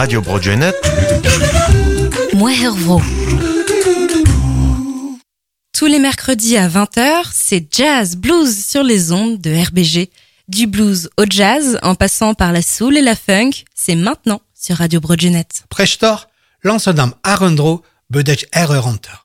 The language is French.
Radio Broadionet. Moi Hervro. Tous les mercredis à 20h, c'est Jazz Blues sur les ondes de RBG. Du blues au jazz, en passant par la soul et la funk, c'est maintenant sur Radio Broadionet. Prestor, Lansedam Arendro, Bedech Hunter.